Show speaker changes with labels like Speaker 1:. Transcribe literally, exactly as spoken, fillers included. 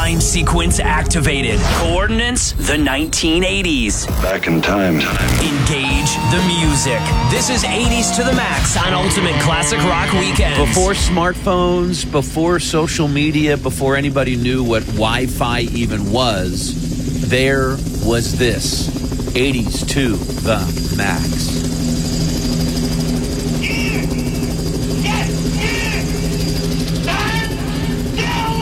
Speaker 1: Time sequence activated. Coordinates, the nineteen eighties.
Speaker 2: Back in time.
Speaker 1: Engage the music. This is eighties to the max on Ultimate Classic Rock Weekends.
Speaker 3: Before smartphones, before social media, before anybody knew what Wi-Fi even was, there was this. eighties to the max.